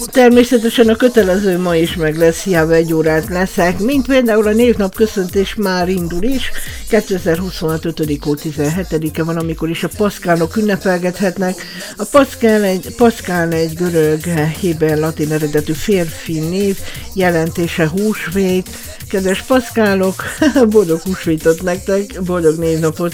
Természetesen a kötelező ma is meg lesz, hiába 1 órát leszek, mint például a névnap köszöntés már indul is, 2026. 5. hó 17-e van, amikor is a paszkálok ünnepelgethetnek. A paszkál egy görög, héber, latin eredetű férfi név, jelentése húsvét. Kedves paszkálok, boldog húsvétot nektek, boldog névnapot